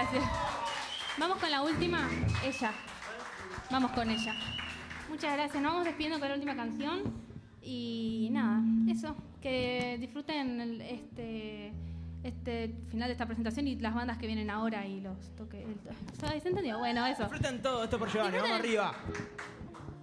gracias. Vamos con la última, ella. Vamos con ella. Muchas gracias. Nos vamos despidiendo con la última canción. Y nada, eso. Que disfruten este final de esta presentación y las bandas que vienen ahora y los toques. ¿Se entendió? Bueno, eso. Disfruten todo esto por Giovanni. Vamos arriba.